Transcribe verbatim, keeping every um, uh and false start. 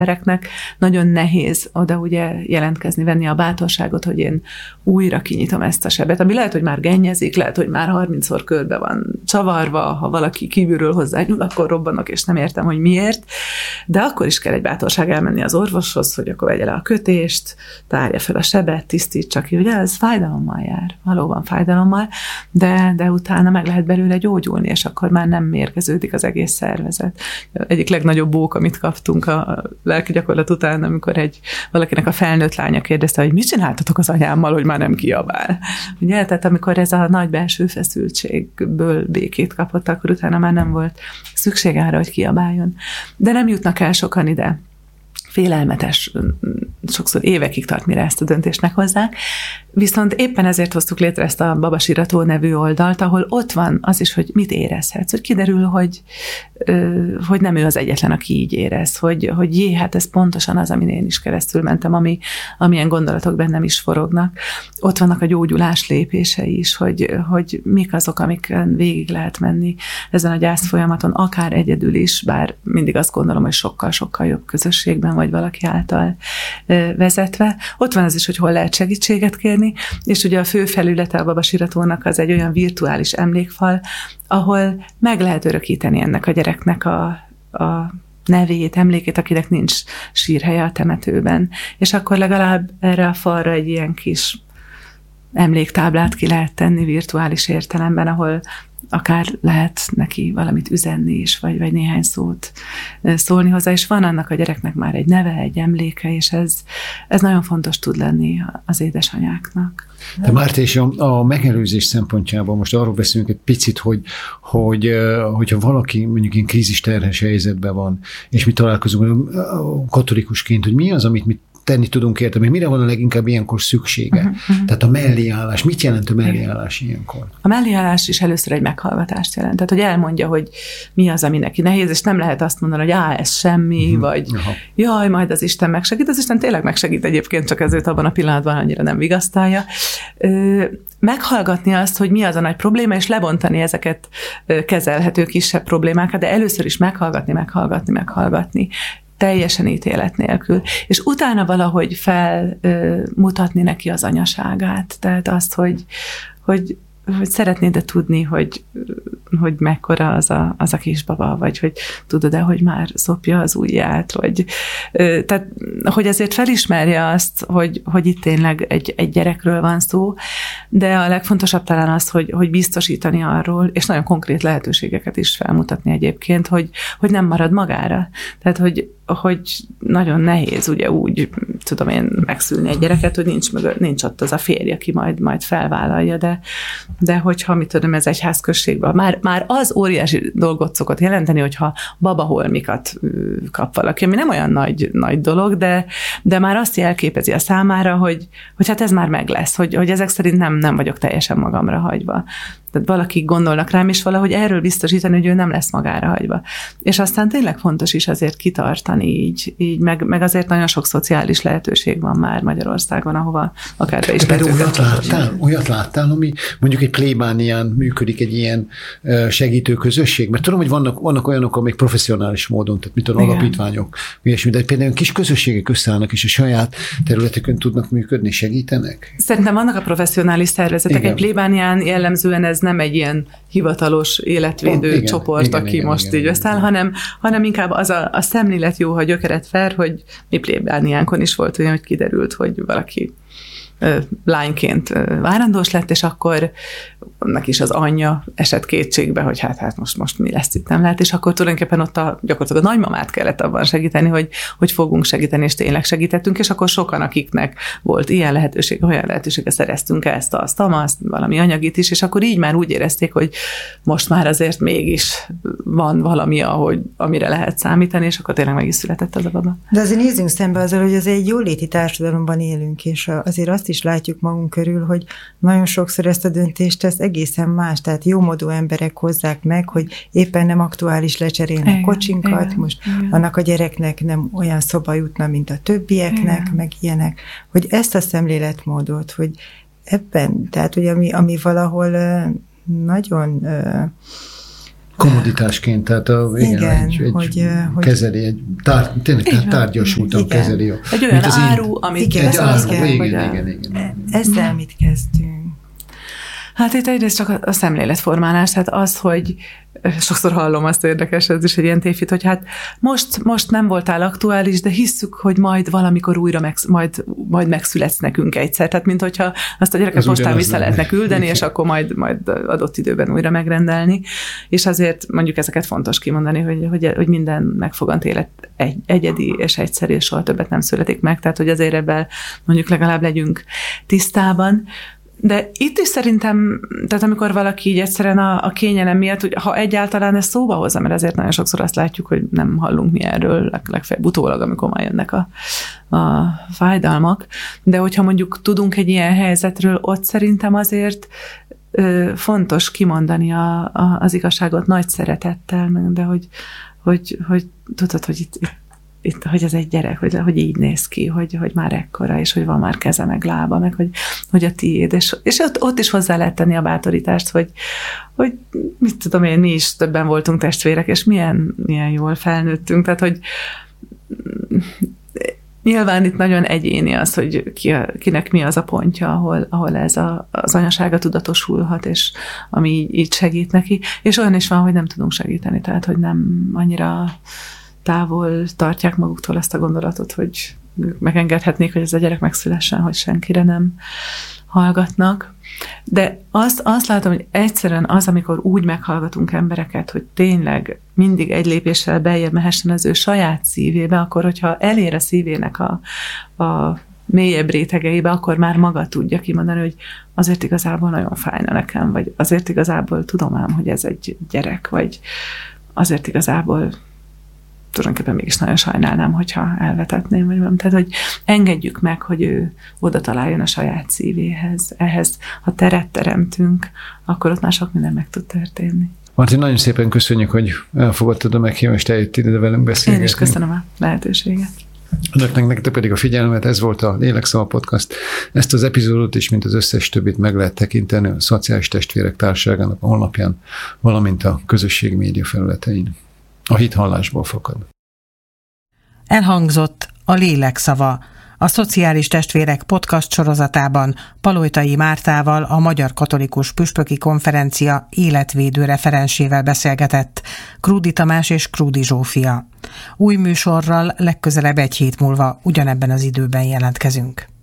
embereknek nagyon nehéz oda ugye jelentkezni, venni a bátorságot, hogy én újra kinyitom ezt a sebet, ami lehet, hogy már gennyezik, lehet, hogy már harmincszor körbe van csavarva, ha valaki kívülről hozzányúl, akkor robbanok, és nem értem, hogy miért, de akkor is kell egy bátorság elmenni az orvoshoz, hogy akkor vegye le a kötést, tárja fel a sebet, tisztítsa ki, ugye ez fájdalommal jár, valóban fájdalommal, de, de utána meg lehet belőle gyógyulni, és akkor már nem mérgeződik az egész szervezet. Egyik legnagyobb bók, amit kaptunk a lelki gyakorlat után, amikor egy valakinek a felnőtt lánya kérdezte, hogy mit csináltatok az anyámmal, hogy már nem kiabál. Ugye, tehát amikor ez a nagy belső feszültségből békét kapott, akkor utána már nem volt szükség arra, hogy kiabáljon. De nem jutnak el sokan ide. Félelmetes, sokszor évekig tart, mire ezt a döntést meghozzák. Viszont éppen ezért hoztuk létre ezt a Babasirató nevű oldalt, ahol ott van az is, hogy mit érezhetsz, hogy kiderül, hogy, hogy nem ő az egyetlen, aki így érez, hogy, hogy jé, hát ez pontosan az, amin én is keresztül mentem, ami, amilyen gondolatok bennem is forognak. Ott vannak a gyógyulás lépései is, hogy, hogy mik azok, amiken végig lehet menni ezen a gyász folyamaton, akár egyedül is, bár mindig azt gondolom, hogy sokkal-sokkal jobb közösségben vagy valaki által vezetve. Ott van az is, hogy hol lehet segítséget kérni, és ugye a fő felülete a Babasiratónak az egy olyan virtuális emlékfal, ahol meg lehet örökíteni ennek a gyereknek a, a nevét, emlékét, akinek nincs sírhelye a temetőben. És akkor legalább erre a falra egy ilyen kis emléktáblát ki lehet tenni virtuális értelemben, ahol akár lehet neki valamit üzenni is, vagy, vagy néhány szót szólni hozzá, és van annak a gyereknek már egy neve, egy emléke, és ez, ez nagyon fontos tud lenni az édesanyáknak. De Márta, és a, a megelőzés szempontjából most arról beszélünk egy picit, hogy, hogy hogyha valaki mondjuk ilyen krízisterhes helyzetben van, és mi találkozunk katolikusként, hogy mi az, amit mi tenni tudunk érte, hogy mire van a leginkább ilyenkor szüksége. Uh-huh, uh-huh. Tehát a melléállás. Mit jelent a melléállás ilyenkor? A melléállás is először egy meghallgatást jelent. Tehát, hogy elmondja, hogy mi az, ami neki nehéz, és nem lehet azt mondani, hogy á, ez semmi, uh-huh. vagy Aha. jaj, majd az Isten megsegít. Az Isten tényleg megsegít egyébként, csak ezért abban a pillanatban annyira nem vigasztalja. Ö, meghallgatni azt, hogy mi az a nagy probléma, és lebontani ezeket kezelhető kisebb problémákat, de először is meghallgatni, meghallgatni, meghallgatni. Teljesen ítélet nélkül. És utána valahogy felmutatni neki az anyaságát. Tehát azt, hogy, hogy, hogy szeretnéd-e tudni, hogy, hogy mekkora az a, az a kisbaba, vagy hogy tudod-e, hogy már szopja az ujját, vagy tehát, hogy azért felismerje azt, hogy, hogy itt tényleg egy, egy gyerekről van szó, de a legfontosabb talán az, hogy, hogy biztosítani arról, és nagyon konkrét lehetőségeket is felmutatni egyébként, hogy, hogy nem marad magára. Tehát, hogy hogy nagyon nehéz ugye úgy, tudom én, megszülni egy gyereket, hogy nincs, mögött, nincs ott az a férj, aki majd, majd felvállalja, de, de hogyha, mit tudom, ez egyházközségben, már, már az óriási dolgot szokott jelenteni, hogyha babaholmikat kap valaki, ami nem olyan nagy, nagy dolog, de, de már azt jelképezi a számára, hogy, hogy hát ez már meg lesz, hogy, hogy ezek szerint nem, nem vagyok teljesen magamra hagyva. Tehát valakik gondolnak rám, és valahogy erről biztosítani, hogy ő nem lesz magára hagyva. És aztán tényleg fontos is azért kitartani így, így meg, meg azért nagyon sok szociális lehetőség van már Magyarországon, ahova akár be is lehet őket olyat láttál, olyat láttál, ami mondjuk egy plébánián működik egy ilyen segítő közösség? Mert tudom, hogy vannak, vannak olyanok, amik professzionális módon, tehát mit tudom, alapítványok, de például kis közösségek összeállnak, és a saját területükön tudnak működni, segítenek? Szerintem vannak a professzionális szervezetek. Igen. Egy plébánián jellemzően ez nem egy ilyen hivatalos életvédő oh, igen, csoport, igen, aki igen, most igen, így összeáll, hanem, hanem inkább az a, a szemlélet jó, ha gyökeret ver, hogy mi plébániánkon is volt olyan, hogy kiderült, hogy valaki lányként várandós lett, és akkor annak is az anyja esett kétségbe, hogy hát, hát most, most mi lesz itt, nem lehet, és akkor tulajdonképpen ott a, gyakorlatilag a nagymamát kellett abban segíteni, hogy, hogy fogunk segíteni, és tényleg segítettünk, és akkor sokan, akiknek volt ilyen lehetőség, olyan lehetősége, szereztünk ezt, azt, azt, valami anyagit is, és akkor így már úgy érezték, hogy most már azért mégis van valami, ahogy, amire lehet számítani, és akkor tényleg meg is született az a baba. De azért nézzünk szembe azzal, hogy azért egy jóléti társadalomban élünk, és azért azt is látjuk magunk körül, hogy nagyon sokszor ezt a döntést ez egészen más, tehát jómodú emberek hozzák meg, hogy éppen nem aktuális lecserélni igen, kocsinkat, igen, most igen. Annak a gyereknek nem olyan szoba jutna, mint a többieknek, igen. Meg ilyenek, hogy ezt a szemléletmódot, hogy ebben, tehát hogy ami, ami valahol nagyon komoditásként, tehát a, igen, igen egy, egy hogy, kezeli, egy tár, tényleg tehát tárgyasultan kezeli. A, egy olyan áru, amit igen, egy áru, igen, igen, igen, igen, igen. Ezzel mit kezdtünk? Hát itt egyrészt csak a szemléletformálás, tehát az, hogy sokszor hallom azt, érdekes, ez is egy ilyen tévhit, hogy hát most, most nem voltál aktuális, de hisszük, hogy majd valamikor újra megsz, majd, majd megszületsz nekünk egyszer. Tehát mint hogyha azt a gyereket postán vissza lehetne küldeni, és akkor majd, majd adott időben újra megrendelni. És azért mondjuk ezeket fontos kimondani, hogy, hogy, hogy minden megfogant élet egy, egyedi és egyszerű, és soha többet nem születik meg. Tehát, hogy azért ebben mondjuk legalább legyünk tisztában. De itt is szerintem, tehát amikor valaki így egyszerűen a, a kényelem miatt, hogy ha egyáltalán ezt szóba hozza, mert azért nagyon sokszor azt látjuk, hogy nem hallunk mi erről, leg, legfeljebb utólag, amikor már jönnek a, a fájdalmak, de hogyha mondjuk tudunk egy ilyen helyzetről, ott szerintem azért ö, fontos kimondani a, a, az igazságot nagy szeretettel, de hogy, hogy, hogy tudod, hogy itt, itt Itt, hogy ez egy gyerek, hogy, hogy így néz ki, hogy, hogy már ekkora, és hogy van már keze meg lába, meg hogy, hogy a tiéd. És, és ott, ott is hozzá lehet tenni a bátorítást, hogy, hogy mit tudom én, mi is többen voltunk testvérek, és milyen, milyen jól felnőttünk. Tehát, hogy nyilván itt nagyon egyéni az, hogy ki, kinek mi az a pontja, ahol, ahol ez a, az anyasága tudatosulhat, és ami így, így segít neki. És olyan is van, hogy nem tudunk segíteni, tehát, hogy nem annyira távol tartják maguktól ezt a gondolatot, hogy megengedhetnék, hogy ez a gyerek megszülessen, hogy senkire nem hallgatnak. De azt, azt látom, hogy egyszerűen az, amikor úgy meghallgatunk embereket, hogy tényleg mindig egy lépéssel beljebb mehessen az ő saját szívébe, akkor, hogyha elér a szívének a, a mélyebb rétegeibe, akkor már maga tudja kimondani, hogy azért igazából nagyon fájna nekem, vagy azért igazából tudom ám, hogy ez egy gyerek, vagy azért igazából tulajdonképpen mégis nagyon sajnálnám, hogyha elvetetném, vagy nem. Tehát, hogy engedjük meg, hogy ő oda találjon a saját szívéhez. Ehhez, ha teret teremtünk, akkor ott már sok minden meg tud történni. Martin, nagyon szépen köszönjük, hogy elfogadtad a meghívást, eljöttél ide velünk beszélgetni. Én is köszönöm a lehetőséget. Önöknek, nektek pedig a figyelmet, ez volt a Lélekszava Podcast. Ezt az epizódot is, mint az összes többit meg lehet tekinteni a Szociális Testvérek Társaságának a honlapján, valamint a közösségi média felületein. A hit hallásból fakad. Elhangzott a Lélekszava, a Szociális Testvérek podcast sorozatában Palojtai Mártával, a Magyar Katolikus Püspöki Konferencia életvédő referensével beszélgetett Krúdy Tamás és Krúdy Zsófia. Új műsorral legközelebb egy hét múlva ugyanebben az időben jelentkezünk.